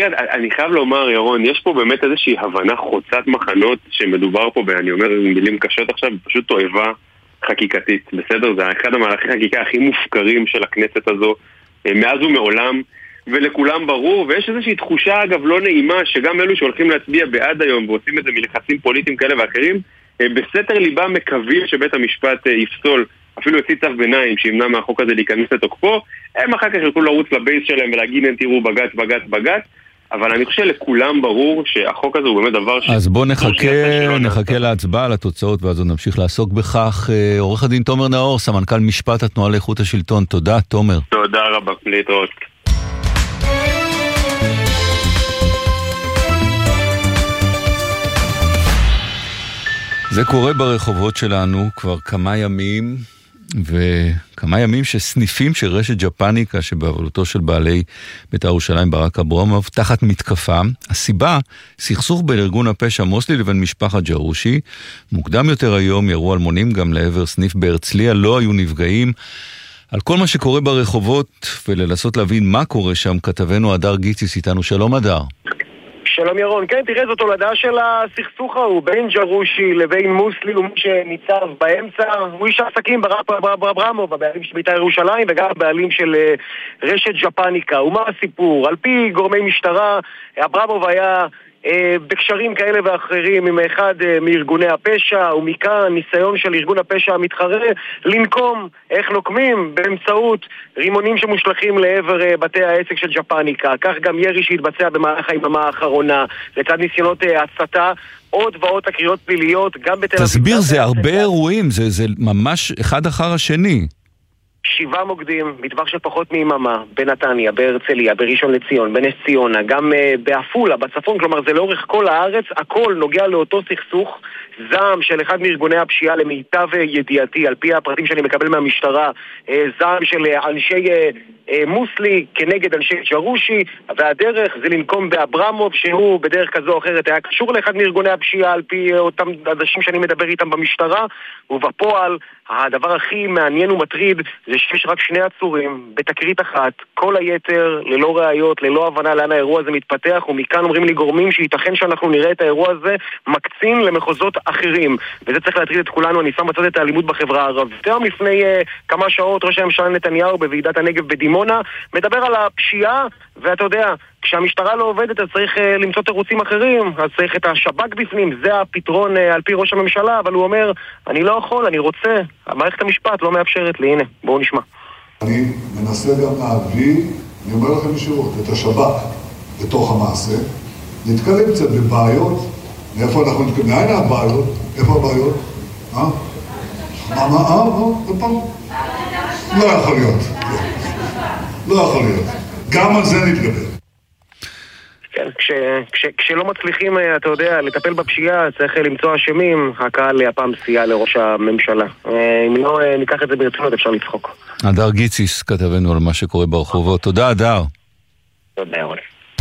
תראה, אני חייב לומר, ירון, יש פה באמת איזושהי הבנה חוצת מחנות שמדובר פה, אני אומר מילים קשות עכשיו, פשוט תועבה חקיקתית, בסדר? זה אחד המהלכי חקיקה הכי מופקרים של הכנסת הזו, מאז ומעולם, ולכולם ברור, ויש איזושהי תחושה, אגב, לא נעימה, שגם אלו שהולכים להצביע בעד היום, ועושים את זה מלחצים פוליטיים כאלה ואחרים, בסתר ליבם מקווים שבית המשפט יפסול, אפילו יוציא צו ביניים שימנע מהחוק הזה להיכנס לתוקפו, הם אחר כך יוכלו לרוץ לבייס שלהם ולהגיד, אין תראו בג"ץ, אבל אני חושב לכולם ברור שהחוק הזה הוא באמת דבר אז בוא נחכה להצבעה, לתוצאות, ואז נמשיך לעסוק בכך. עורך הדין תומר נאור, סמנכ"ל משפט התנועה לאיכות השלטון, תודה תומר. תודה רבה, להתראות. זה קורה ברחובות שלנו כבר כמה ימים שסניפים של רשת ג'פניקה שבעבודתו של בעלי בית"ר ירושלים ברק אברמוב תחת מתקפה. הסיבה, סכסוך בין ארגון הפשע מוסלי לבין משפחת ג'רושי. מוקדם יותר היום ירו אלמונים גם לעבר סניף בהרצליה, לא היו נפגעים. על כל מה שקורה ברחובות ולנסות להבין מה קורה שם, כתבנו הדר גיציס איתנו. שלום הדר. שלום ירון, כן, תראה, זאת הולדה של הסכסוך ההוא בין ג'רושי לבין מוסלי, הוא שניצב באמצע, הוא איש העסקים ברק אברמוב, הבעלים של בית"ר ירושלים וגם הבעלים של רשת ג'פניקה. ומה הסיפור? על פי גורמי משטרה, אברמוב היה בקשרים כאלה ואחרים עם אחד מארגוני הפשע, ומכאן ניסיון של ארגון הפשע המתחרה לנקום, איך נוקמים? באמצעות רימונים שמושלחים לעבר בתי העסק של ג'פניקה. כך גם ירי שהתבצע במהלך היממה האחרונה, לצד ניסיונות הצתה, עוד ועוד תקריות פליליות, גם בתל אביב. תסביר, זה הרבה אירועים, זה ממש אחד אחר השני. 7 מוקדים, בטווח של פחות מיממה, בנתניה, בהרצליה, בראשון לציון, בנס ציונה, גם בעפולה, בצפון, כלומר זה לאורך כל הארץ, הכל נוגע לאותו סכסוך, זעם של אחד מארגוני הפשיעה למיטב ידיעתי, על פי הפרטים שאני מקבל מהמשטרה, זעם של אנשי מוסלי כנגד אנשי ג'רושי, והדרך זה לנקום באברמוב, שהוא בדרך כזו או אחרת היה קשור לאחד מארגוני הפשיעה על פי אותם אנשים שאני מדבר איתם במשטרה, ובפועל הדבר הכי מעניין ומטריד זה שיש רק 2 עצורים בתקרית אחת, כל היתר ללא ראיות, ללא הבנה לאן האירוע הזה מתפתח, ומכאן אומרים לי גורמים שייתכן שאנחנו נראה את האירוע הזה מקצין למחוזות אחרים, וזה צריך להטריד את כולנו. אני שם בצד את האלימות בחברה הערבית. גם לפני כמה שעות ראש הממשלה נתניהו בוועידת הנגב בדימונה מדבר על הפשיעה, ואתה יודע, כשהמשטרה לא עובדת אז צריך למצוא תירוצים אחרים, אז צריך את השב"כ בפנים, זה הפתרון על פי ראש הממשלה, אבל הוא אומר, אני לא יכול, אני רוצה, המערכת המשפט לא מאפשרת לי. הנה, בואו נשמע. אני מנסה גם להביא, אני אומר לכם ישירות, את השב"כ לתוך המעשה, נתקלים קצת בבעיות, מאיפה אנחנו נתקלים, מאין הבעיות? איפה הבעיות? לא יכול להיות. לא יכול להיות. גם על זה נתגבר. כן, כשלא מצליחים, אתה יודע, לטפל בפשיעה, צריך למצוא אשמים. הקהל הפעם סייע לראש הממשלה. אם לא ניקח את זה ברצינות, אפשר לצחוק. הדר גיציס כתבנו על מה שקורה ברחובות. תודה, הדר. תודה, ירון.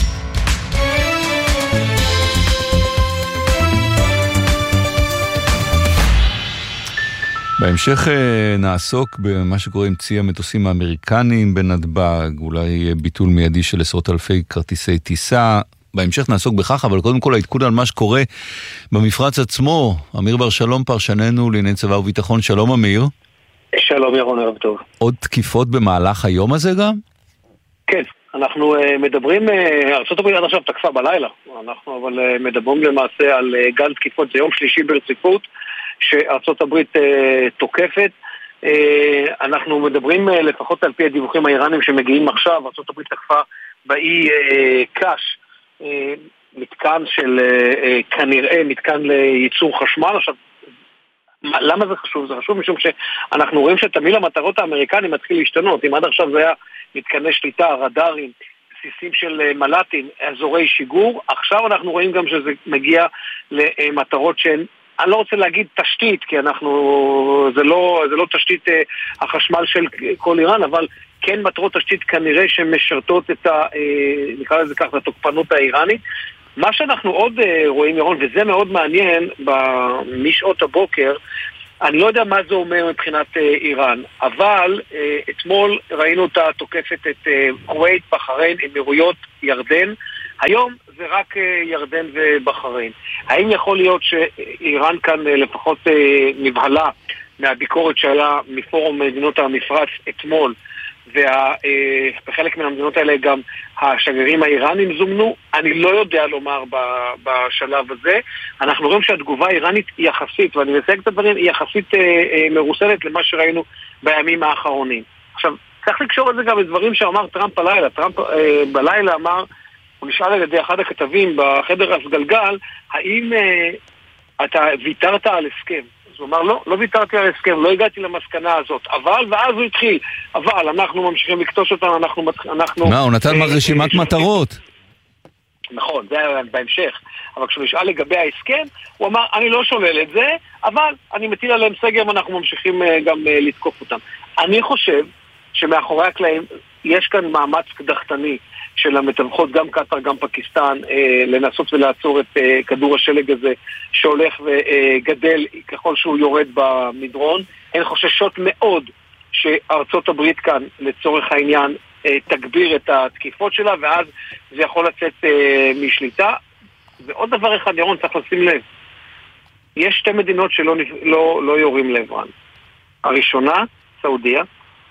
בהמשך נעסוק במה שקורה עם צי המטוסים האמריקניים בנתב"ג, אולי ביטול מיידי של 10,000 כרטיסי טיסה. בהמשך נעסוק בכך, אבל קודם כל העדכון על מה שקורה במפרץ עצמו. אמיר בר שלום, פרשננו לענייני צבא וביטחון. שלום אמיר. שלום ירון, ערב טוב. עוד תקיפות במהלך היום הזה גם? כן, אנחנו מדברים, ארצות הברית עד עכשיו תקפה בלילה, אנחנו אבל מדברים למעשה על גל תקיפות, זה יום שלישי ברציפות שארצות הברית תוקפת. אנחנו מדברים לפחות על פי הדיווחים האיראנים שמגיעים עכשיו, ארצות הברית תקפה באי קש, מתקן של כנראה מתקן לייצור חשמל. עכשיו, למה זה חשוב? זה חשוב משום שאנחנו רואים שתמיל המטרות האמריקנים מתחיל להשתנות. אם עד עכשיו זה היה מתקני שליטה, רדארים, בסיסים של מל"טים, אזורי שיגור, עכשיו אנחנו רואים גם שזה מגיע למטרות שהן, אני לא רוצה להגיד תשתית, כי זה לא תשתית החשמל של כל איראן, אבל כן מטרות תשתית כנראה שמשרתות את נקרא לזה כך, התוקפנות האיראנית. מה שאנחנו עוד רואים, ירון, וזה מאוד מעניין משעות הבוקר, אני לא יודע מה זה אומר מבחינת איראן, אבל אתמול ראינו אותה תוקפת את כווית, בחריין, אמירויות, ירדן. היום זה רק ירדן ובחריין. האם יכול להיות שאיראן כאן לפחות נבהלה מהביקורת שהיה מפורום מדינות המפרץ אתמול, ובחלק מהמדינות האלה גם השגרירים האיראנים זומנו? אני לא יודע לומר בשלב הזה. אנחנו רואים שהתגובה האיראנית היא יחסית, ואני מסייג את הדברים, היא יחסית מרוסנת למה שראינו בימים האחרונים. עכשיו, צריך לקשור את זה גם לדברים שאמר טראמפ הלילה. טראמפ בלילה אמר, הוא נשאל על ידי אחד הכתבים בחדר הסגלגל, האם אתה ויתרת על הסכם? אז הוא אמר, לא ויתרתי על הסכם, לא הגעתי למסקנה הזאת. ואז הוא התחיל, אבל אנחנו ממשיכים לקטוש אותם, אנחנו... מה, הוא נתן רשימת מטרות. נכון, זה היה בהמשך. אבל כשהוא נשאל לגבי ההסכם, הוא אמר, אני לא שולל את זה, אבל אני מטיל עליהם סגר ואנחנו ממשיכים גם לתקוף אותם. אני חושב שמאחורי הקלעים יש כאן מאמץ קדחתני של המתווכות, גם קטר, גם פקיסטן, לנסות ולעצור את כדור השלג הזה שהולך וגדל ככל שהוא יורד במדרון. הן חוששות מאוד שארצות הברית כאן לצורך העניין תגביר את התקיפות שלה, ואז זה יכול לצאת משליטה. ועוד דבר אחד, ירון, צריך לשים לב, יש שתי מדינות שלא יורים לעברן. הראשונה, סעודיה.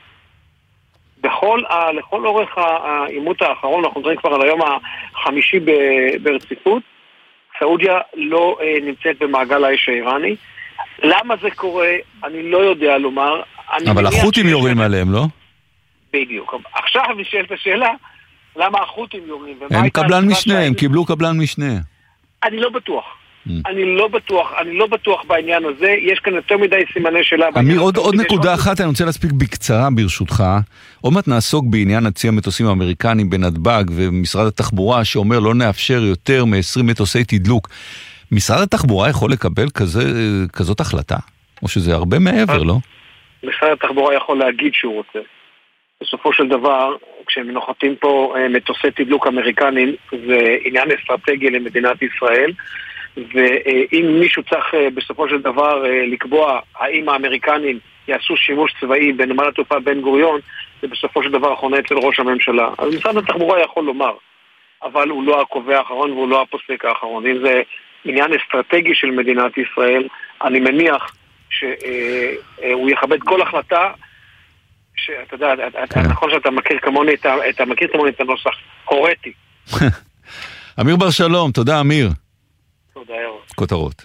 לכל אורך העימות האחרון, אנחנו מדברים כבר על היום החמישי ברציפות, סעודיה לא נמצאת במעגל האש האיראני. למה זה קורה? אני לא יודע לומר. אבל החות'ים יורים עליהם, לא? בדיוק. עכשיו נשאלת השאלה, למה החות'ים יורים? הם קבלן משנה, הם קיבלו קבלן משנה. אני לא בטוח. אני לא בטוח בעניין הזה. יש כאן יותר מדי סימני שאלה. אמיר, עוד נקודה אחת, אני רוצה להספיק בקצרה ברשותך. עוד מעט נעסוק בעניין הצי המטוסים האמריקנים בנתב"ג ומשרד התחבורה שאומר לא נאפשר יותר מ-20 מטוסי תדלוק. משרד התחבורה יכול לקבל כזאת החלטה? או שזה הרבה מעבר, לא? משרד התחבורה יכול להגיד שהוא רוצה. בסופו של דבר, כשהם נוחתים פה מטוסי תדלוק אמריקנים, זה עניין אסטרטגי למדינת ישראל, ואם מישהו צריך בסופו של דבר לקבוע האם האמריקנים יעשו שימוש צבאי בנמל התעופה בן גוריון, זה בסופו של דבר חונה אצל ראש הממשלה. אז משרד התחבורה יכול לומר, אבל הוא לא הקובע האחרון והוא לא הפוסק האחרון. אם זה עניין אסטרטגי של מדינת ישראל, אני מניח שהוא יכבד כל החלטה, שאתה יודע, נכון שאתה מכיר כמוני את הנוסח, הוריתי. אמיר בר שלום, תודה אמיר. תודה ירון. כותרות.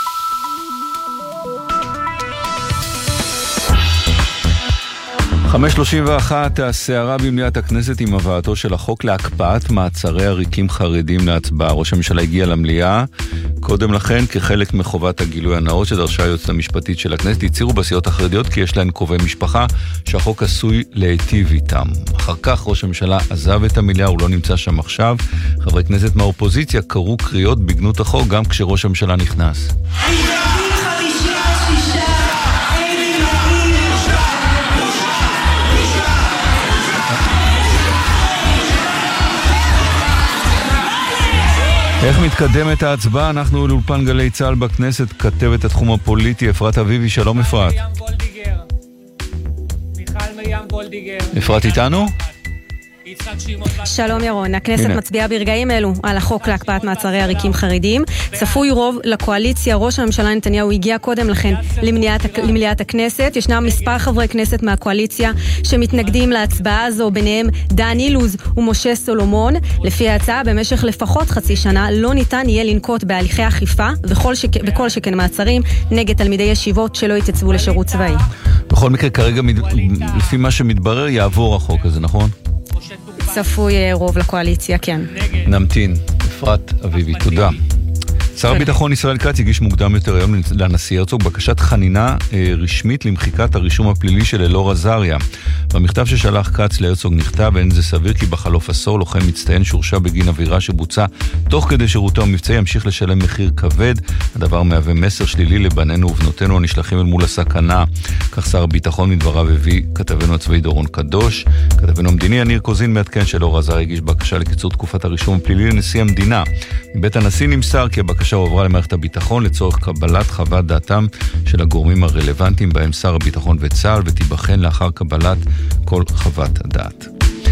(5:31) הסערה במליאת הכנסת עם הבאתו של החוק להקפאת מעצרי עריקים חרדים להצבעה. ראש הממשלה הגיע למליאה קודם לכן כחלק מחובת הגילוי הנאות שדרשה היועצת המשפטית של הכנסת. הצהירו בסיעות החרדיות כי יש להן קרובי משפחה שהחוק עשוי להיטיב איתם. אחר כך ראש הממשלה עזב את המליאה, הוא לא נמצא שם עכשיו. חברי כנסת מהאופוזיציה קראו קריאות בגנות החוק גם כשראש הממשלה נכנס. איך מתקדמת ההצבעה? אנחנו לאולפן גלי צהל בכנסת, כתבת התחום הפוליטי אפרת אביבי. שלום אפרת. מיכל מרים וולדיגר. אפרת איתנו? שלום ירון, הכנסת מצביעה ברגעים אלו על החוק להקפאת מעצרי עריקים חרדים. צפוי רוב לקואליציה. ראש הממשלה נתניהו הגיע קודם לכן למליאת הכנסת. ישנם מספר חברי כנסת מהקואליציה שמתנגדים להצבעה הזו, ביניהם דן אילוז ומשה סולומון. לפי ההצעה, במשך לפחות חצי שנה לא ניתן יהיה לנקוט בהליכי אכיפה וכל שכן מעצרים נגד תלמידי ישיבות שלא יתייצבו לשירות צבאי. בכל מקרה, כרגע לפי מה שמתברר יעבור החוק הזה, נכון? צפוי רוב לקואליציה, כן. נמתין. אפרת אביבי, תודה. שר הביטחון ישראל כץ הגיש מוקדם יותר היום לנשיא הרצוג בקשת חנינה רשמית למחיקת הרישום הפלילי של אלאור עזריה. במכתב ששלח כץ להרצוג נכתב, אין זה סביר כי בחלוף עשור לוחם מצטיין שהורשע בגין עבירה שבוצע תוך כדי שירותו המבצעי ימשיך לשלם מחיר כבד. הדבר מהווה מסר שלילי לבנינו ובנותינו הנשלחים אל מול הסכנה. כך שר הביטחון מדבריו הביא כתבנו הצבאי דורון קדוש. כתבנו המדיני יניר קוזין מעדכן שאלאור עזריה הגיש בקשה לקיצור תקופת הרישום הפלילי לנשיא המדינה. מבית הנשיא נמסר כי הבקשה הועברה למערכת הביטחון לצורך קבלת חוות דעתם של הגורמים הרלוונטיים בהם שר הביטחון וצה"ל, ותיבחן לאחר קבלת כל חוות הדעת.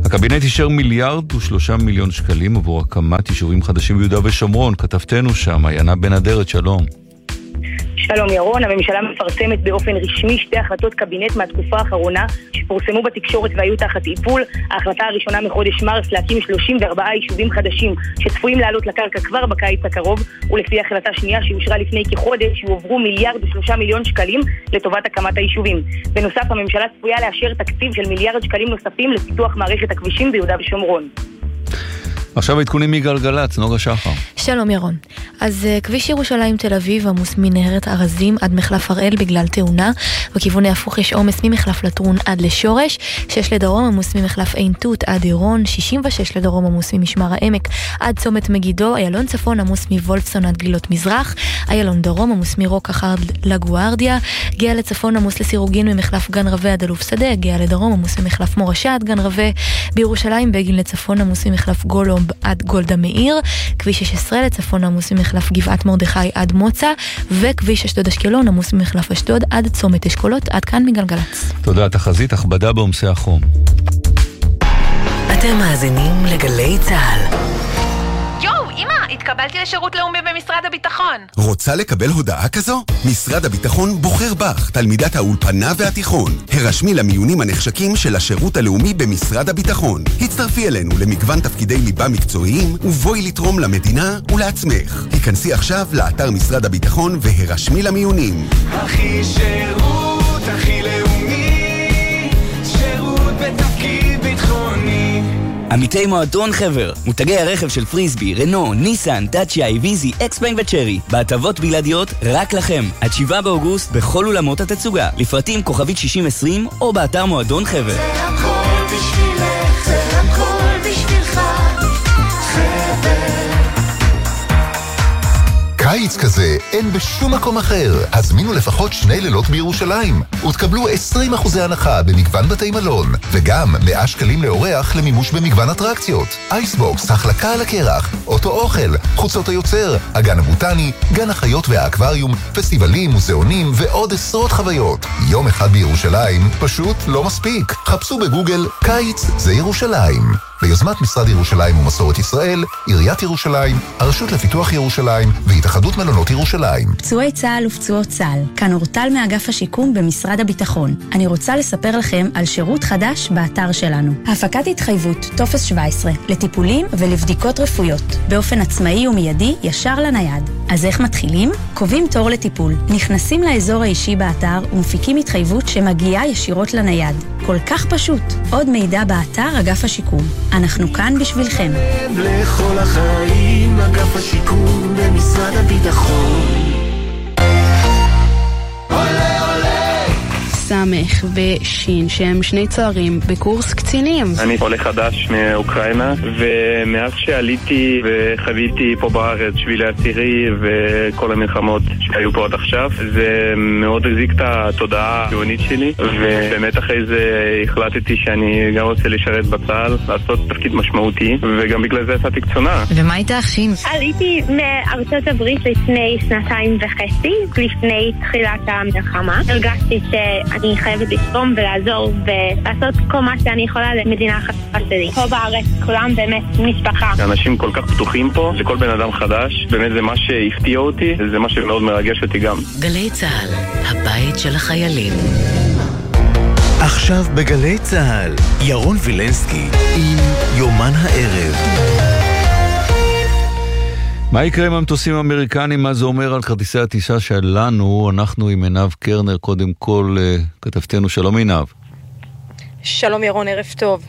הקבינט אישר 1.3 מיליארד שקלים עבור הקמת יישובים חדשים ביהודה ושומרון. כתבתנו שם, עיינה בן אדרת, שלום. שלום ירון, הממשלה מפרסמת באופן רשמי שתי החלטות קבינט מהתקופה האחרונה שפורסמו בתקשורת והיו תחת איפול. ההחלטה הראשונה מחודש מרס להקים 34 יישובים חדשים שצפויים לעלות לקרקע כבר בקיץ הקרוב, ולפי החלטה שנייה שאושרה לפני כחודש יועברו 1.3 מיליארד שקלים לטובת הקמת היישובים. בנוסף, הממשלה צפויה לאשר תקציב של 1 מיליארד שקלים נוספים לפיתוח מערכת הכבישים ביהודה ושומרון. עכשיו עדכונים מגלגלצ, נוגה שחר. שלום ירון. אז כביש ירושלים תל אביב עמוס מנהרת ארזים עד מחלף הראל בגלל תאונה. בכיוון ההפוך יש עומס ממחלף לטרון עד לשורש, 6 לדרום עמוס ממחלף עין תות עד עירון, 66 לדרום עמוס ממשמר העמק עד צומת מגידו, איילון צפון עמוס מוולפסון עד גלילות מזרח, איילון דרום עמוס מרוקח עד לגוארדיה, גאה לצפון עמוס לסירוגין ממחלף גן רווה עד אלוף שדה, גאה לדרום עמוס ממחלף מורשה עד גן רווה, בירושלים בגין לצפון עמוס ממחלף גולום עד גולדה מאיר, כביש 16 לצפון עמוס ממחלף גבעת מרדכי עד מוצא, וכביש אשדוד אשקלון עמוס ממחלף אשדוד עד צומת אשכולות. עד כאן מגלגלצ. תודה. תחזית הכבדה בעומסי החום. אתם מאזינים לגלי צהל. התקבלתי לשירות לאומי במשרד הביטחון. רוצה לקבל הודעה כזו? משרד הביטחון בוחר בך, תלמידת האולפנה והתיכון. הרשמי למיונים הנחשקים של השירות הלאומי במשרד הביטחון. הצטרפי אלינו למגוון תפקידי ליבה מקצועיים, ובואי לתרום למדינה ולעצמך. היכנסי עכשיו לאתר משרד הביטחון והרשמי למיונים. הכי שירות, הכי לאומי, שירות בתפקיד ביטחוני. עמיתי מועדון חבר, מותגי הרכב של פריסבי, רנו, ניסן, טאצ'יה, ויזי, אקספנג וצ'רי, בהטבות בלעדיות רק לכם. עד 7 באוגוסט בכל אולמות התצוגה, לפרטים כוכבית 6020 או באתר מועדון חבר. זה הכל בשבילך, זה הכל בשבילך, חבר. קיץ כזה אין בשום מקום אחר. הזמינו לפחות 2 לילות בירושלים ותקבלו 20% הנחה במגוון בתי מלון, וגם 100 שקלים לאורח למימוש במגוון אטרקציות. אייסבוקס, החלקה על הקרח, אוטו אוכל, חוצות היוצר, הגן הבוטני, גן החיות והאקווריום, פסטיבלים, מוזיאונים ועוד עשרות חוויות. יום אחד בירושלים פשוט לא מספיק. חפשו בגוגל קיץ זה ירושלים. ביוזמת משרד ירושלים ומסורת ישראל, עיריית ירושלים, הרשות לפיתוח ירושלים והתאחדות מלונות ירושלים. פצועי צה"ל ופצועות צה"ל, כאן אורטל מאגף השיקום במשרד הביטחון. אני רוצה לספר לכם על שירות חדש באתר שלנו. הפקת התחייבות, טופס 17, לטיפולים ולבדיקות רפואיות, באופן עצמאי ומיידי ישר לנייד. אז איך מתחילים? קובעים תור לטיפול, נכנסים לאזור האישי באתר ומפיקים התחייבות שמגיעה ישירות לנייד. כל כך פשוט. עוד מידע באתר אגף השיקום. אנחנו כאן בשבילכם. לכל החיים, אגף השיקום במשרד הביטחון. סמך ושין שהם 2 צוערים בקורס קצינים. אני עולה חדש מאוקראינה, ומאז שעליתי וחוויתי פה בארץ שבילי הצירי וכל המלחמות שהיו פה עד עכשיו, זה מאוד הזיק את התודעה הציונית שלי, ובאמת אחרי זה החלטתי שאני גם רוצה לשרת בצה"ל, לעשות תפקיד משמעותי, וגם בגלל זה יצאתי קצונה. ומה הייתה שין? עליתי מארצות הברית לפני 2.5, לפני תחילת המלחמה. הרגשתי אני חייבת לתרום ולעזור ולעשות כל מה שאני יכולה למדינה החדשה שלי. פה בארץ כולם באמת משפחה. אנשים כל כך פתוחים פה, לכל בן אדם חדש, באמת זה מה שהפתיע אותי, זה מה שמאוד מרגש אותי גם. גלי צהל, הבית של החיילים. עכשיו בגלי צהל, ירון וילנסקי עם יומן הערב. מה יקרה עם המטוסים האמריקנים? מה זה אומר על כרטיסי הטיסה שלנו? אנחנו עם עינב קרנר, קודם כל כתבתנו. שלום עינב. שלום ירון, ערב טוב.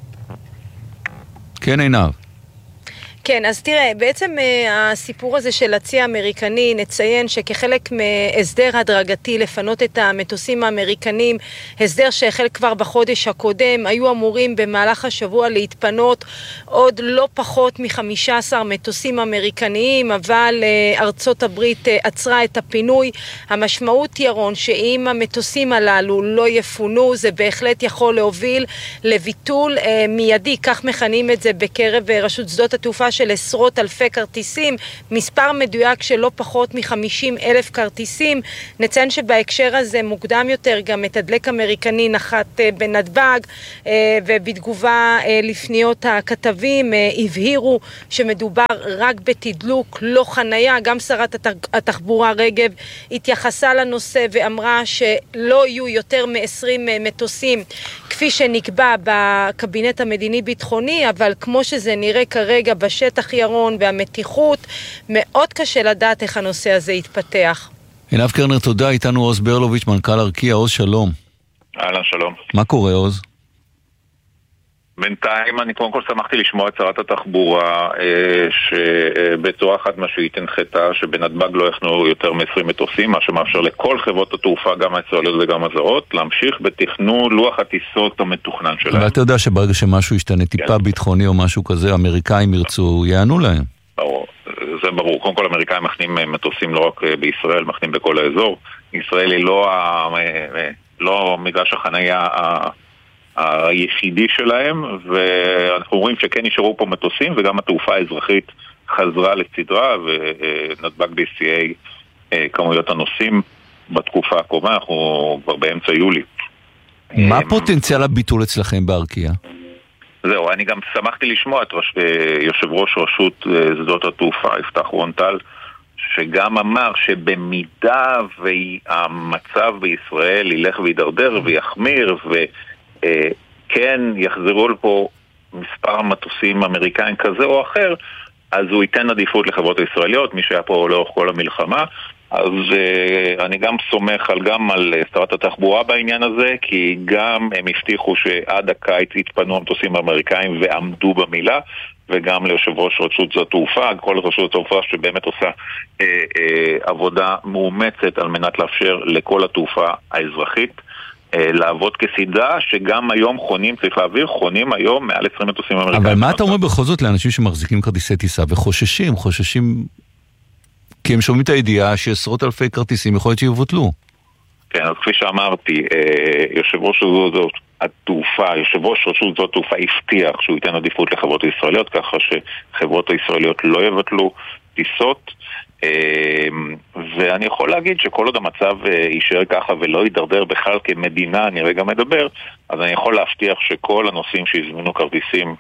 כן עינב. כן, אז תראה, בעצם הסיפור הזה של הצי האמריקני, נציין שכחלק מהסדר הדרגתי לפנות את המטוסים האמריקנים, הסדר שהחל כבר בחודש הקודם, היו אמורים במהלך השבוע להתפנות עוד לא פחות מ-15 מטוסים אמריקניים, אבל ארצות הברית עצרה את הפינוי. המשמעות ירון שאם המטוסים הללו לא יפונו, זה בהחלט יכול להוביל לביטול מיידי, כך מכנים את זה בקרב רשות שדות התעופה מכירה של עשרות אלפי כרטיסים, מספר מדויק של לא פחות מ-50,000 כרטיסים. נציין שבהקשר הזה מוקדם יותר גם מתדלק אמריקני נחת בנתב"ג, ובתגובה לפניות הכתבים הבהירו שמדובר רק בתדלוק, לא חנייה. גם שרת התחבורה רגב התייחסה לנושא ואמרה שלא יהיו יותר מ-20 מטוסים כפי שנקבע בקבינט המדיני-ביטחוני, אבל כמו שזה נראה כרגע בשטח ירון והמתיחות, מאוד קשה לדעת איך הנושא הזה יתפתח. עינב קרנר, תודה. איתנו עוז ברלוביץ', מנכ"ל ארקיע. עוז, שלום. אהלן, שלום. מה קורה, עוז? בינתיים אני קודם כל שמחתי לשמוע את שרת התחבורה שבצורה חד משמעית הנחתה שבנתב"ג לא יחנו יותר מ-20 מטוסים, מה שמאפשר לכל חברות התעופה, גם הישראליות וגם הזרות, להמשיך בתכנון לוח הטיסות המתוכנן שלהם. אבל אתה יודע שברגע שמשהו ישתנה טיפה ביטחוני או משהו כזה, האמריקאים ירצו, יענו להם. ברור, זה ברור. קודם כל האמריקאים מכנים מטוסים לא רק בישראל, מכנים בכל האזור. ישראל היא לא מגרש החנייה היחידי שלהם, ואנחנו רואים שכן נשארו פה מטוסים, וגם התעופה האזרחית חזרה לסדרה, ונתב"ג BCA כמויות הנוסעים בתקופה הקרובה, אנחנו כבר באמצע יולי. מה פוטנציאל הביטול אצלכם בארקיע? זהו, אני גם שמחתי לשמוע את יושב ראש רשות שדות התעופה, יפתח רון-טל, שגם אמר שבמידה והמצב בישראל ילך וידרדר ויחמיר וכן יחזרו לפה מספר מטוסים אמריקאים כזה או אחר, אז הוא ייתן עדיפות לחברות הישראליות, מי שהיה פה לאורך כל המלחמה. אז אני גם סומך גם על שרת התחבורה בעניין הזה, כי גם הם הבטיחו שעד הקיץ יתפנו המטוסים האמריקאים ועמדו במילה, וגם ליושב ראש רשות שדות התעופה, כל רשות התעופה שבאמת עושה עבודה מאומצת על מנת לאפשר לכל התעופה האזרחית לעבוד כסדרה, שגם היום צריך להעביר, חונים היום מעל 20 מטוסים אמריקאים. אבל מה אתה אומר בכל זאת לאנשים שמחזיקים כרטיסי טיסה וחוששים כי הם שומעים את הידיעה שעשרות אלפי כרטיסים יכול להיות שיבוטלו? כן, אז כפי שאמרתי, יושב ראש רשות שדות התעופה הבטיח שהוא ייתן עדיפות לחברות הישראליות, ככה שחברות הישראליות לא יבטלו טיסות, ואני יכול להגיד שכל עוד המצב יישאר ככה ולא יידרדר בכלל כמדינה, אני רגע מדבר, אז אני יכול להבטיח שכל הנוסעים שהזמינו כרטיסים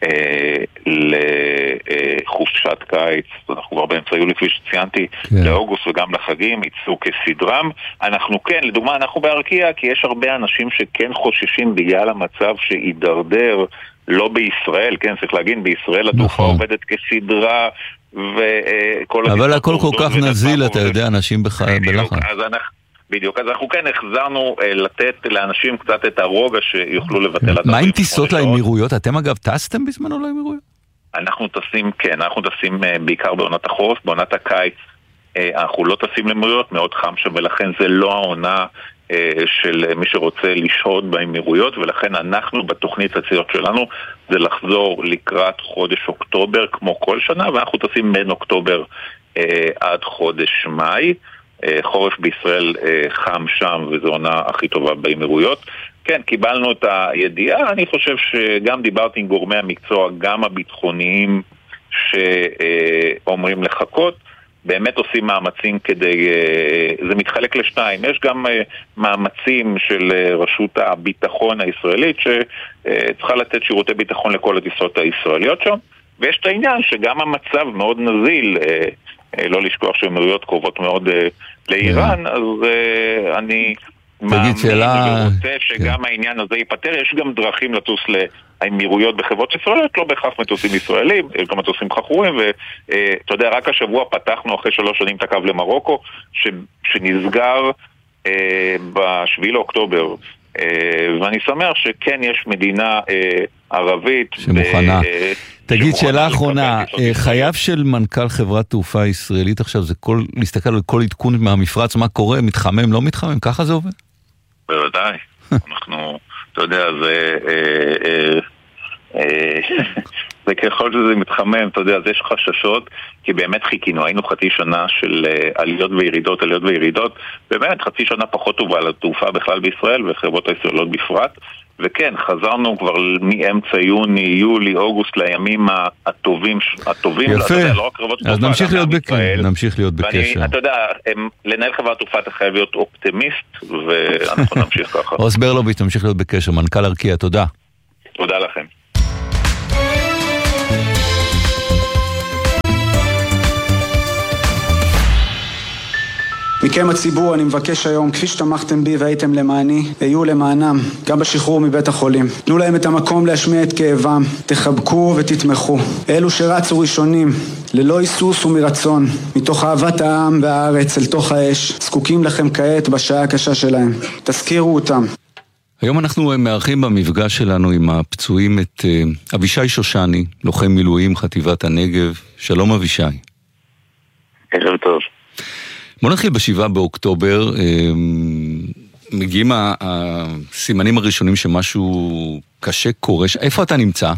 לחופשת קיץ, אנחנו כבר באמצע יולי כפי שציינתי, לאוגוסט וגם לחגים, יצאו כסדרם. אנחנו כן, לדוגמה, אנחנו בארקיע, כי יש הרבה אנשים שכן חוששים בגלל המצב שידרדר, לא בישראל, כן, צריך להגיד, בישראל התעופה עובדת כסדרה, אבל הכל כל כך נזיל, אתה יודע, אנשים בלחץ. בדיוק, אז אנחנו כן החזרנו לתת לאנשים קצת את הרוגע שיוכלו לבטל. מה עם טיסות לאמירויות? אתם אגב טסתם בזמנו לאמירויות? אנחנו טסים, כן, אנחנו טסים בעיקר בעונת החורף, בעונת הקיץ אנחנו לא טסים לאמירויות, מאוד חם שם, ולכן זה לא העונה של מי שרוצה לשהות באמירויות, ולכן אנחנו בתוכנית הציעות שלנו זה לחזור לקראת חודש אוקטובר כמו כל שנה, ואנחנו טסים בין אוקטובר עד חודש מאי. חורף בישראל חם שם, וזו עונה הכי טובה באמירויות. כן, קיבלנו את הידיעה, אני חושב שגם דיברתי עם גורמי המקצוע, גם הביטחוניים שאומרים לחכות, באמת עושים מאמצים כדי, זה מתחלק לשתיים, יש גם מאמצים של רשות הביטחון הישראלית שצריכה לתת שירותי ביטחון לכל הטיסות הישראליות שם, ויש את העניין שגם המצב מאוד נזיל, לא לשכוח שהאמירויות קרובות מאוד לאיראן, אז אני מאמין ורוצה שגם העניין הזה ייפטר. יש גם דרכים לטוס לאמירויות בחברות ישראליות, לא בהכרח מטוסים ישראלים, יש גם מטוסים חכורים, ואתה יודע, רק השבוע פתחנו אחרי 3 שנים את הקו למרוקו, שנסגר ב7 לאוקטובר, ואני שמח שכן יש מדינה ערבית שמוכנה. תגיד, שאלה אחרונה, חייו של מנכ"ל חברת תעופה ישראלית עכשיו זה להסתכל על כל עדכון מהמפרץ, מה קורה, מתחמם, לא מתחמם, ככה זה עובד? בוודאי, אנחנו, אתה יודע, זה ככל שזה מתחמם, אתה יודע, אז יש חששות, כי באמת חיכינו, היינו חצי שנה של עליות וירידות, באמת חצי שנה פחות טובה לתעופה בכלל בישראל, וחברות הישראליות בפרט, וכן, חזרנו כבר מאמצע יוני, יולי, אוגוסט, לימים הטובים. יפה, לא רק קרבות אז נמשיך להיות בקשר. אתה יודע, לנהל חברת תעופה אתה חייב להיות אופטימיסט, ואנחנו נמשיך ככה. עוז ברלוביץ', נמשיך להיות בקשר, מנכ"ל ארקיע, תודה. תודה לכם. מכם הציבור אני מבקש היום, כפי שתמכתם בי והייתם למעני, היו למענם, גם בשחרור מבית החולים. תנו להם את המקום להשמיע את כאבם, תחבקו ותתמכו. אלו שרצו ראשונים, ללא היסוס ומרצון, מתוך אהבת העם והארץ אל תוך האש, זקוקים לכם כעת בשעה הקשה שלהם. תזכירו אותם. היום אנחנו מארחים במפגש שלנו עם הפצועים את אבישי שושני, לוחם מילואים חטיבת הנגב. שלום אבישי. ערב טוב. בוא נתחיל ב7 באוקטובר, מגיעים הסימנים הראשונים שמשהו קשה קורה. איפה אתה נמצא?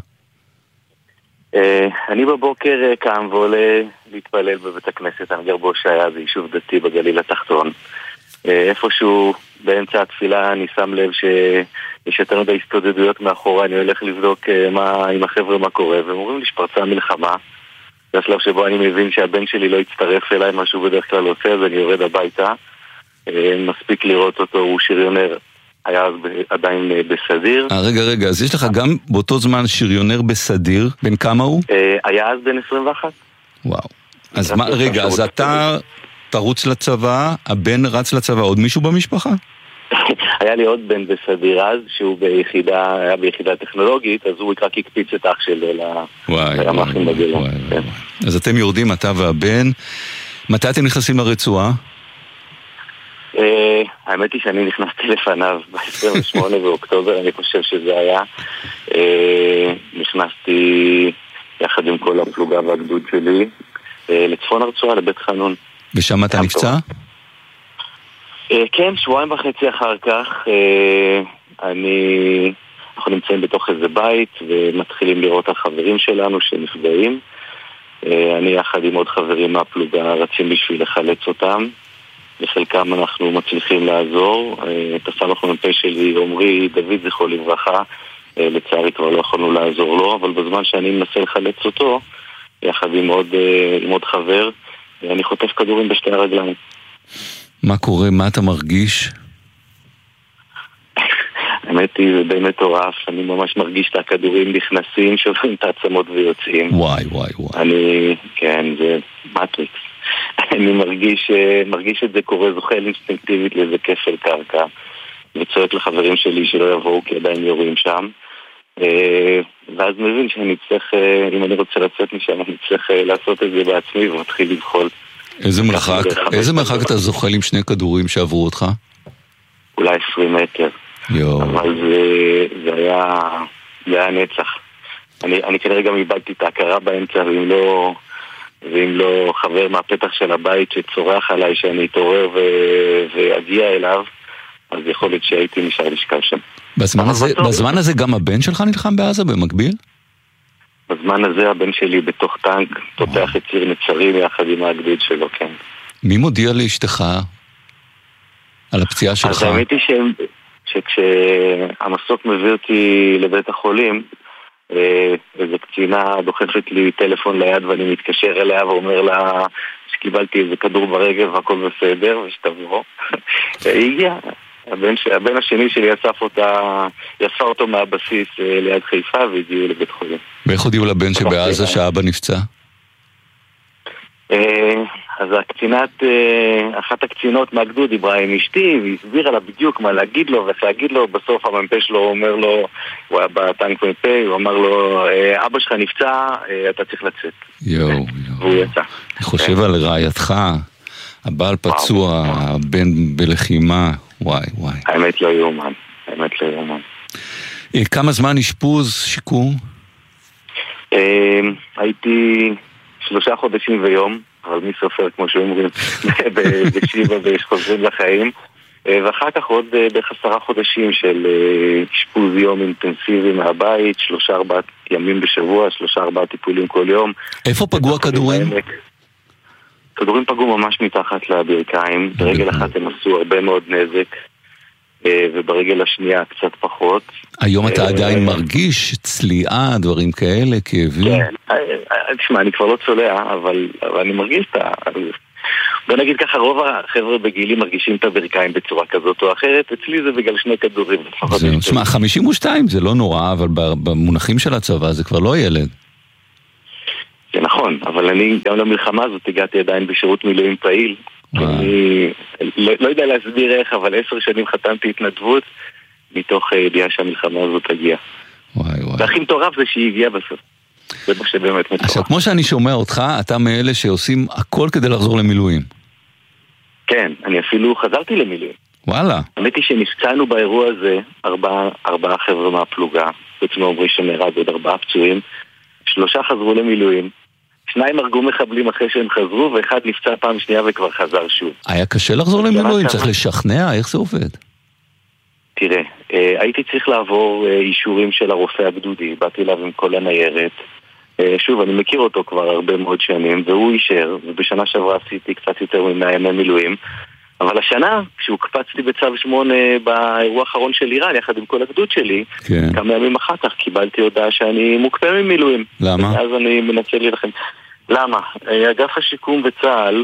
אני בבוקר קם ועולה להתפלל בבית הכנסת, אני גר בהושעיה, זה יישוב דתי בגליל התחתון. איפשהו באמצע התפילה אני שם לב שיש יותר מדי הסתודדויות מאחורה, אני הולך לבדוק עם החבר'ה מה קורה, והם אומרים לי שפרצה מלחמה. זה השלב שבו אני מבין שהבן שלי לא יצטרף אליי, מה שהוא בדרך כלל עושה, אז אני יורד הביתה. מספיק לראות אותו, הוא שריונר, היה אז עדיין בסדיר. רגע, אז יש לך גם באותו זמן שריונר בסדיר, בין כמה הוא? היה אז בין 21. וואו. אז רגע, אז אתה תרוץ לצבא, הבן רץ לצבא, עוד מישהו במשפחה? היה לי עוד בן בסדיר אז, שהוא היה ביחידה טכנולוגית, אז הוא רק הקפיץ את אח שלו למחים בגלה. אז אתם יורדים, אתה והבן. מתי אתם נכנסים לרצועה? האמת היא שאני נכנסתי לפניו ב-28 באוקטובר, אני חושב שזה היה. נכנסתי יחד עם כל הפלוגה והגדוד שלי לצפון הרצועה, לבית חנון. ושם אתה נפצע? כן, 2.5 אחר כך אנחנו נמצאים בתוך איזה בית ומתחילים לראות החברים שלנו שנפגעים. אני יחד עם עוד חברים מהפלוגה רצים בשביל לחלץ אותם, לחלקם אנחנו מצליחים לעזור. את הסמ"פ שלי עומרי דוד זכרו לברכה, לצערי כבר לא יכולנו לעזור לו, אבל בזמן שאני מנסה לחלץ אותו יחד עם עוד חבר, אני חוטף כדורים בשתי הרגליים. מה קורה? מה אתה מרגיש? האמת היא, זה די מטורף. אני ממש מרגיש את הכדורים נכנסים, שוברים את העצמות ויוצאים. וואי. כן, זה מטריקס. אני מרגיש את זה קורה, זוחל אינסטינקטיבית לאיזה כפל קרקע, וצועק לחברים שלי שלא יבואו כי עדיין יורים שם. ואז מבין שאני צריך, אם אני רוצה לצאת משם, אני צריך לעשות את זה בעצמי ומתחיל לבחול. איזה מרחק אתה זוחל עם שני כדורים שעברו אותך? אולי 20 מטר. אבל זה היה נצח. אני כנראה גם איבדתי את ההכרה באמצע, ואם לא חבר מהפתח של הבית שצורח עליי שאני אתעורר ואגיע אליו, אז יכול להיות שהייתי נשאר לשכב שם. בזמן הזה גם הבן שלך נלחם בעזה במקביל? בזמן הזה הבן שלי בתוך טנק תותח את ציר נצרים יחד עם הגדוד שלו, כן. מי מודיע לאשתך על הפציעה שלך? אז האמת היא שכשהמסוק מביא אותי לבית החולים, איזו קצינה דוחפת לי טלפון ליד ואני מתקשר אליה ואומר לה שקיבלתי איזה כדור ברגל והכל בסדר ושתבוא. היא הגיעה. הבן השני שלי יצא אותו מהבסיס ליד חיפה והגיעו לבית חולים. ואיך הודיעו לבן שבעזה שהאבא נפצע? אז אחת הקצינות מהגדוד דיברה עם אשתי והסבירה לה בדיוק מה להגיד לו ואיך להגיד לו. בסוף המ"פ שלו אומר לו, הוא היה בטנק מ"פ, הוא אמר לו, אבא שלך נפצע, אתה צריך לצאת. והוא יצא. אני חושב על רעייתך, הבעל פצוע, הבן בלחימה. וואי. האמת לא יאומן. כמה זמן אשפוז, שיקום? הייתי 3 חודשים ויום, אבל מי סופר כמו שאומרים בשיבה וחוזרים לחיים, ואחר כך עוד בערך 10 חודשים של אשפוז יום אינטנסיבי מהבית, 3-4 ימים בשבוע, 3-4 טיפולים כל יום. איפה פגעו הכדורים? כדורים פגעו ממש מתחת לברכיים, ברגל אחת הם עשו הרבה מאוד נזק. וברגל השנייה קצת פחות. היום אתה עדיין מרגיש צליעה, דברים כאלה, כאבים? כן, תשמע, אני כבר לא צולע, אבל אני מרגיש את ה... בוא נגיד ככה, רוב החבר'ה בגילי מרגישים את הברכיים בצורה כזאת או אחרת, אצלי זה בגלל 2 כדורים. תשמע, 52 זה לא נורא, אבל במונחים של הצבא זה כבר לא ילד. זה נכון, אבל אני גם למלחמה הזאת הגעתי עדיין בשירות מילואים פעיל. אני לא יודע להסביר איך, אבל 10 שנים חתמתי התנדבות מתוך ידיעה שהמלחמה הזאת תגיע. והכי מטורף זה שהיא הגיעה בסוף. זה מה שבאמת מטורף. עכשיו, כמו שאני שומע אותך, אתה מאלה שעושים הכל כדי לחזור למילואים. כן, אני אפילו חזרתי למילואים. וואלה. האמת היא שנפצענו באירוע הזה 4 חבר'ה מהפלוגה, חוץ מעומרי שנהרג עוד 4 פצועים, 3 חזרו למילואים, 2 הרגו מחבלים אחרי שהם חזרו, ו1 נפצע פעם שנייה וכבר חזר שוב. היה קשה לחזור למילואים? צריך לשכנע? איך זה עובד? תראה, הייתי צריך לעבור אישורים של הרופא הגדודי, באתי אליו עם כל הניירת. שוב, אני מכיר אותו כבר הרבה מאוד שנים, והוא אישר, ובשנה שעברה עשיתי קצת יותר מ100 ימי מילואים. אבל השנה, כשהוקפצתי בצו 8 באירוע האחרון של איראן, יחד עם כל הגדוד שלי, כן. כמה ימים אחר כך קיבלתי הודעה שאני מוקפא ממילואים. למה? אז אני מנסה לכם. למה? אגף השיקום בצה"ל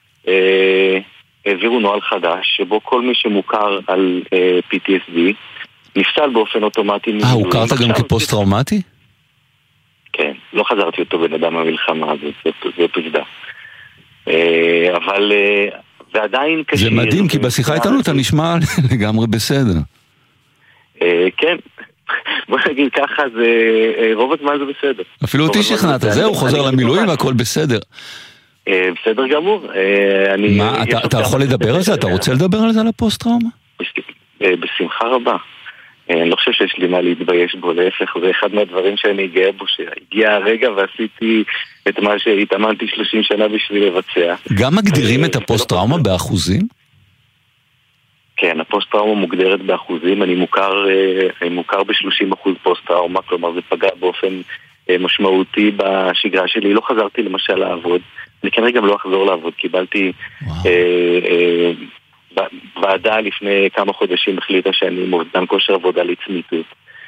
העבירו נוהל חדש, שבו כל מי שמוכר על PTSD נפסל באופן אוטומטי ממילואים. הוכרת גם כפוסט-טראומטי? כן, לא חזרתי אותו בן אדם המלחמה, זאת עובדה. אבל... ועדיין קשה... זה מדהים, כי בשיחה איתנו אתה נשמע לגמרי בסדר. כן, בוא נגיד ככה, רוב הזמן זה בסדר. אפילו אותי שכנעת, זהו, חוזר למילואים והכל בסדר. בסדר גמור. מה, אתה יכול לדבר על זה? אתה רוצה לדבר על זה, על הפוסט-טראומה? בשמחה רבה. אני לא חושב שיש לי מה להתבייש בו, להפך, זה אחד מהדברים שאני גאה בו, שהגיע הרגע ועשיתי את מה שהתאמנתי 30 שנה בשביל לבצע. גם מגדירים את הפוסט-טראומה באחוזים? כן, הפוסט-טראומה מוגדרת באחוזים, אני מוכר ב-30% פוסט-טראומה, כלומר זה פגע באופן משמעותי בשגרה שלי, לא חזרתי למשל לעבוד, אני כנראה גם לא אחזור לעבוד, קיבלתי... ועדה לפני כמה חודשים החליטה שאני מאובדן כושר עבודה לצמיתות.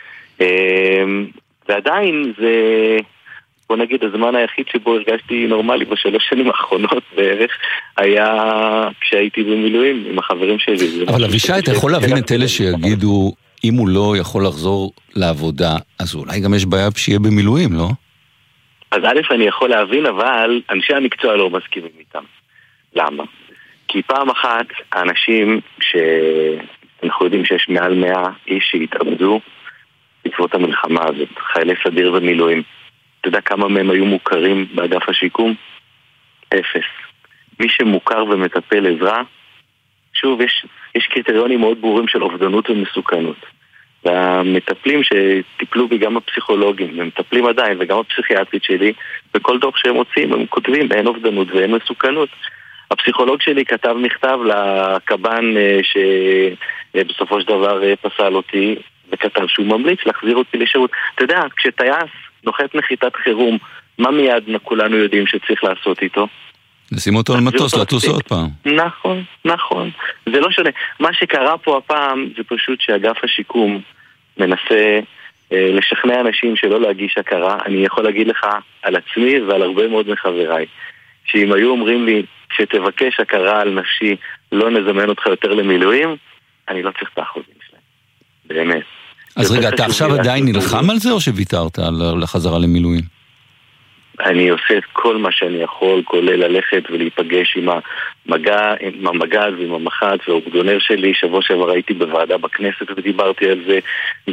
ועדיין זה, בוא נגיד, הזמן היחיד שבו הרגשתי נורמלי ב3 שנים האחרונות בערך, היה כשהייתי במילואים עם החברים שלי. אבל אבישי, אתה יכול להבין את אלה שיגידו, אם הוא לא יכול לחזור לעבודה, אז אולי גם יש בעיה שיהיה במילואים, לא? אז א', אני יכול להבין, אבל אנשי המקצוע לא מסכימים איתם. למה? כי פעם אחת האנשים שאנחנו יודעים שיש מעל 100 איש שהתאבדו בעקבות המלחמה הזאת, חיילי סדיר ומילואים. אתה יודע כמה מהם היו מוכרים באגף השיקום? 0. מי שמוכר ומטפל עזרה, שוב, יש קריטריונים מאוד ברורים של אובדנות ומסוכנות. והמטפלים שטיפלו בי, גם הפסיכולוגים, הם מטפלים עדיין, וגם הפסיכיאטרית שלי, בכל דוח שהם מוצאים, הם כותבים, אין אובדנות ואין מסוכנות. הפסיכולוג שלי כתב מכתב לקב"ן שבסופו של דבר פסל אותי, וכתב שהוא ממליץ להחזיר אותי לשירות. אתה יודע, כשטייס נוחת נחיתת חירום, מה מיד כולנו יודעים שצריך לעשות איתו? נשים אותו על מטוס, לטוס עוד פעם. נכון, נכון. זה לא שונה. מה שקרה פה הפעם זה פשוט שאגף השיקום מנסה לשכנע אנשים שלא להגיש הכרה. אני יכול להגיד לך על עצמי ועל הרבה מאוד מחבריי, שאם היו אומרים לי שתבקש הכרה על נפשי, לא נזמן אותך יותר למילואים, אני לא צריך את האחוזים שלהם. באמת. אז רגע, אתה עכשיו עדיין נלחם על זה או שוויתרת על החזרה למילואים? אני עושה את כל מה שאני יכול, כולל ללכת ולהיפגש עם המג"ד ועם המח"ט והאוגדונר שלי. שבוע שעבר הייתי בוועדה בכנסת ודיברתי על זה.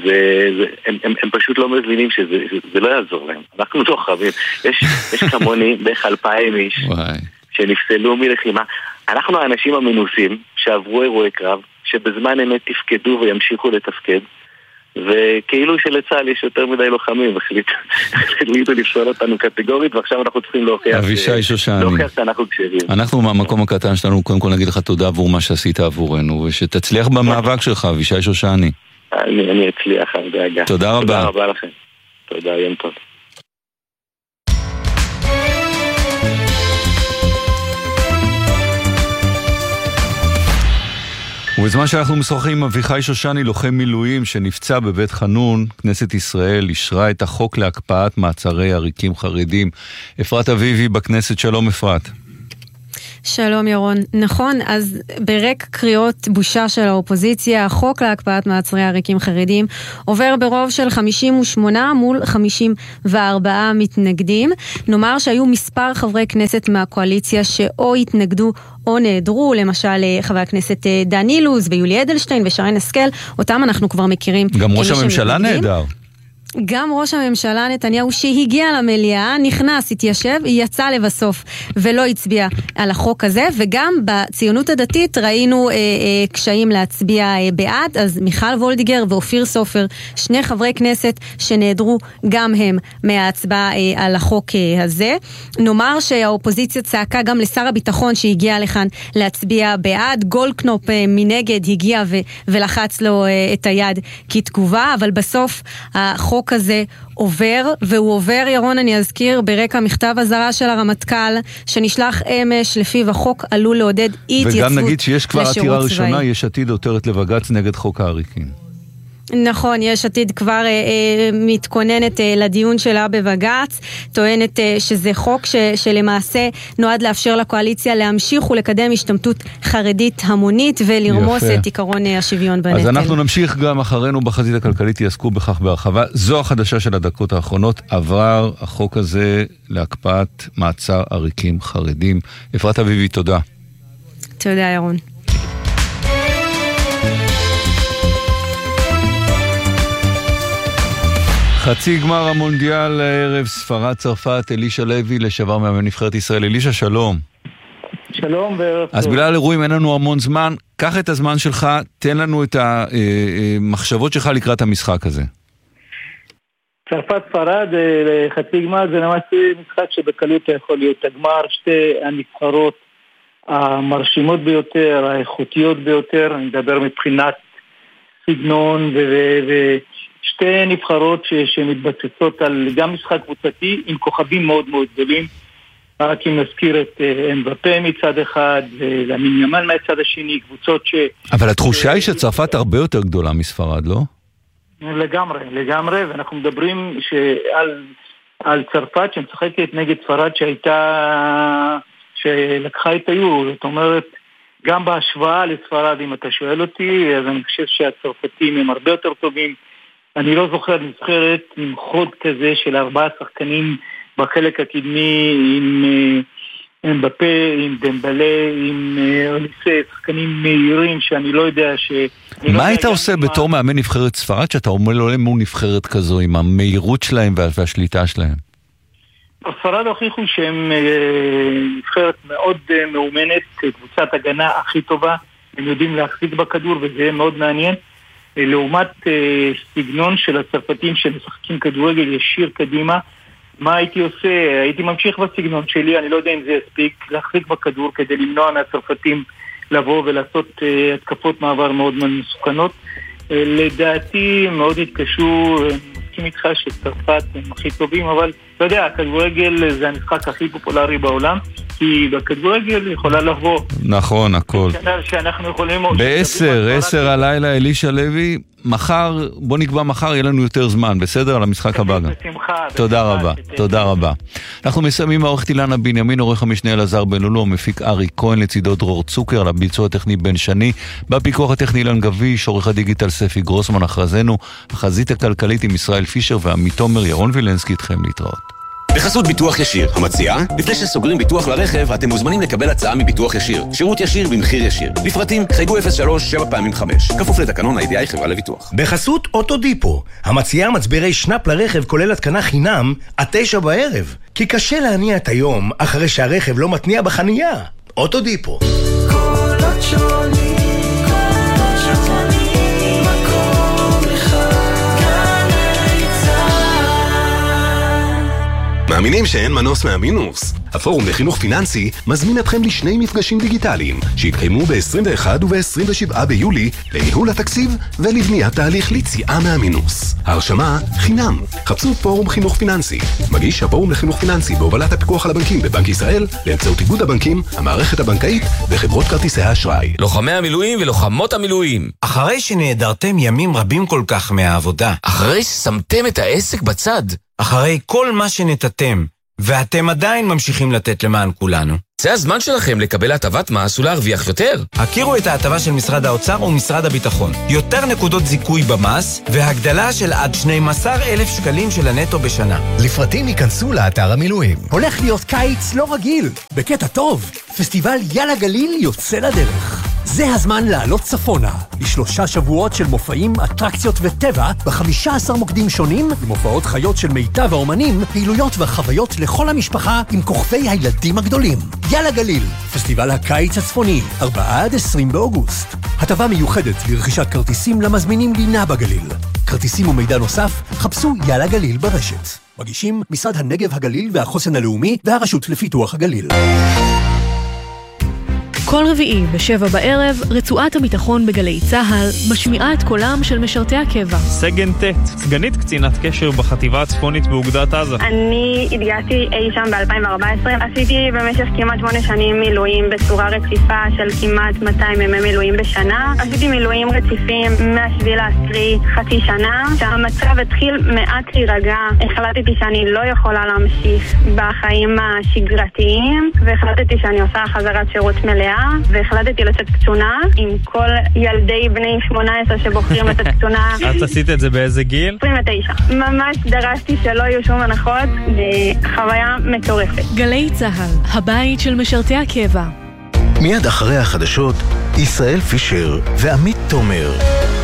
הם פשוט לא מבינים שזה לא יעזור להם. אנחנו לא חייבים. יש כמוני בערך 2,000 איש שנפסלו מלחימה. אנחנו האנשים המנוסים שעברו אירועי קרב, שבזמן אמת תפקדו וימשיכו לתפקד, וכאילו שלצה"ל יש יותר מדי לוחמים, החליטו לפסול אותנו קטגורית, ועכשיו אנחנו צריכים להוכיח אבישי שושני, שאנחנו כשרים. אנחנו מהמקום הקטן שלנו, קודם כל נגיד לך תודה עבור מה שעשית עבורנו, ושתצליח במאבק שלך, אבישי שושני. אני אצליח, אל דאגה. תודה רבה. תודה רבה לכם. תודה, יום טוב. ובזמן שאנחנו משוחחים עם אביחי שושני, לוחם מילואים שנפצע בבית חנון, כנסת ישראל אישרה את החוק להקפאת מעצרי עריקים חרדים. אפרת אביבי בכנסת, שלום אפרת. שלום ירון. נכון, אז ברק קריאות בושה של האופוזיציה, החוק להקפאת מעצרי עריקים חרדים עובר ברוב של 58 מול 54 מתנגדים. נאמר שהיו מספר חברי כנסת מהקואליציה שאו התנגדו או נעדרו, למשל חבר הכנסת דן אילוז ויולי אדלשטיין ושרן השכל, אותם אנחנו כבר מכירים. גם ראש הממשלה נעדר. גם ראש הממשלה נתניהו שהגיע למליאה, נכנס, התיישב, יצא לבסוף ולא הצביע על החוק הזה, וגם בציונות הדתית ראינו קשיים להצביע בעד, אז מיכל וולדיגר ואופיר סופר, שני חברי כנסת שנעדרו גם הם מההצבעה על החוק הזה. נאמר שהאופוזיציה צעקה גם לשר הביטחון שהגיע לכאן להצביע בעד, גולדקנופ מנגד הגיע ולחץ לו את היד כתגובה, אבל בסוף החוק הזה עובר, והוא עובר, ירון, אני אזכיר, ברקע מכתב הזרה של הרמטכ"ל, שנשלח אמש, לפיו החוק עלול לעודד אי התייצבות לשירות צבאי. וגם נגיד שיש כבר עתירה ראשונה, יש עתיד עותרת לבג"ץ נגד חוק העריקים. נכון, יש עתיד כבר מתכוננת לדיון שלה בבג"ץ, טוענת שזה חוק שלמעשה נועד לאפשר לקואליציה להמשיך ולקדם השתמטות חרדית המונית ולרמוס את עיקרון השוויון בנטל. אז אנחנו נמשיך גם אחרינו בחזית הכלכלית, יעסקו בכך בהרחבה. זו החדשה של הדקות האחרונות, עבר החוק הזה להקפאת מעצר עריקים חרדים. אפרת אביבי, תודה. תודה ירון. חצי גמר המונדיאל הערב, ספרד צרפת, אלישע לוי, לשעבר מאמן נבחרת ישראל. אלישע, שלום. שלום וערב טוב. אז בגלל אירועים אין לנו המון זמן, קח את הזמן שלך, תן לנו את המחשבות שלך לקראת המשחק הזה. צרפת ספרד, חצי גמר, זה למעשה משחק שבקלות יכול להיות הגמר, שתי הנבחרות המרשימות ביותר, האיכותיות ביותר, אני מדבר מבחינת סגנון שתי נבחרות שמתבססות על גם משחק קבוצתי עם כוכבים מאוד מאוד גדולים, רק אם נזכיר את אמבפה מצד אחד ולמין ימן מהצד השני, קבוצות אבל התחושה היא שצרפת הרבה יותר גדולה מספרד, לא? לגמרי, ואנחנו מדברים על צרפת שמשחקת נגד ספרד שלקחה את היורו, זאת אומרת, גם בהשוואה לספרד, אם אתה שואל אותי, אז אני חושב שהצרפתים הם הרבה יותר טובים. אני לא זוכר נבחרת עם חוד כזה של 4 שחקנים בחלק הקדמי, עם אמבפה, עם דמבלה, עם אוליסה, שחקנים מהירים שאני לא יודע מה היית עושה בתור מאמן נבחרת ספרד, שאתה אומר לו מול נבחרת כזו, עם המהירות שלהם והשליטה שלהם? ספרד הוכיחו שהם נבחרת מאוד מאומנת, קבוצת הגנה הכי טובה, הם יודעים להחזיק בכדור וזה מאוד מעניין. לעומת סגנון של הצרפתים שמשחקים כדורגל ישיר קדימה, מה הייתי עושה? הייתי ממשיך בסגנון שלי, אני לא יודע אם זה יספיק, להחזיק בכדור כדי למנוע מהצרפתים לבוא ולעשות התקפות מעבר מאוד מסוכנות. לדעתי מאוד התקשו, מסכים איתך שצרפת הם הכי טובים, אבל אתה יודע, הכדורגל זה המשחק הכי פופולרי בעולם, כי בכדורגל יכולה לבוא. נכון, הכל. שאנחנו יכולים... ב-10 הלילה, אלישע לוי, מחר, בוא נקבע מחר, יהיה לנו יותר זמן, בסדר? על המשחק הבא גם. תודה רבה, תודה רבה. אנחנו מסיימים העורכת אילנה בנימין, עורך המשנה אלעזר בן לולו, המפיק ארי כהן, לצידו דרור צוקר, על הביצוע הטכני בן שני, בפיקוח הטכני אילן גביש, עורך הדיגיטל ספי גרוסמן, אחרזנו, החזית הכלכלית עם ישראל פישר ועמית תומר, ירון וילנסקי איתכם להתראות. בחסות ביטוח ישיר, המציעה, לפני שסוגרים ביטוח לרכב, אתם מוזמנים לקבל הצעה מביטוח ישיר. שירות ישיר במחיר ישיר. לפרטים, חייגו 03-7x5. כפוף לתקנון הידיעה חברה לביטוח. בחסות אוטודיפו, המציעה מצברי שנאפ לרכב כולל התקנה חינם עד 9 בערב. כי קשה להניע את היום אחרי שהרכב לא מתניע בחנייה. אוטודיפו. קולות שונים, קולות שונים, מקום אחד, גלי צהל. מאמינים שאין מנוס מהמינוס? הפורום לחינוך פיננסי מזמין אתכם לשני מפגשים דיגיטליים שהתקיימו ב-21 וב-27 ביולי לניהול התקציב ולבניית תהליך ליציאה מהמינוס. ההרשמה חינם. חפשו פורום חינוך פיננסי. מגיש הפורום לחינוך פיננסי בהובלת הפיקוח על הבנקים בבנק ישראל באמצעות איגוד הבנקים, המערכת הבנקאית וחברות כרטיסי האשראי. לוחמי המילואים ולוחמות המילואים. אחרי שנעדרתם ימים רבים כל כך מהעבודה. אחרי ששמתם את העסק בצד. אחרי כל מה שנתתם. ואתם עדיין ממשיכים לתת למען כולנו. זה הזמן שלכם לקבל הטבת מס ולהרוויח יותר. הכירו את ההטבה של משרד האוצר ומשרד הביטחון. יותר נקודות זיכוי במס, והגדלה של עד 12,000 שקלים של הנטו בשנה. לפרטים ייכנסו לאתר המילואים. הולך להיות קיץ לא רגיל. בקטע טוב, פסטיבל יאללה גליל יוצא לדרך. זה הזמן לעלות צפונה, ל3 שבועות של מופעים, אטרקציות וטבע, ב15 מוקדים שונים, עם הופעות חיות של מיטב האומנים, פעילויות וחוויות לכל המשפחה עם כוכבי הילדים הגדולים. יאללה גליל, פסטיבל הקיץ הצפוני, 4 עד 20 באוגוסט. הטבה מיוחדת לרכישת כרטיסים למזמינים לינה בגליל. כרטיסים ומידע נוסף, חפשו יאללה גליל ברשת. מגישים משרד הנגב הגליל והחוסן הלאומי והרשות לפיתוח הגליל. כל רביעי ב7 בערב, רצועת הביטחון בגלי צהל משמיעה את קולם של משרתי הקבע. סגן ט', סגנית קצינת קשר בחטיבה הצפונית באוגדת עזה. אני התגייסתי אי שם ב-2014. עשיתי במשך כמעט 8 שנים מילואים בצורה רציפה של כמעט 200 ימי מילואים בשנה. עשיתי מילואים רציפים מ7 ל10 חצי שנה. שהמצב התחיל מעט להירגע. החלטתי שאני לא יכולה להמשיך בחיים השגרתיים, והחלטתי שאני עושה חזרת שירות מלאה. והחלטתי לצאת קצונה עם כל ילדי בני 18 שבוחרים לצאת קצונה. את עשית את זה באיזה גיל? 29. ממש דרשתי שלא יהיו שום הנחות, וחוויה מטורפת. גלי צהל, הבית של משרתי הקבע. מיד אחרי החדשות, ישראל פישר ועמית תומר.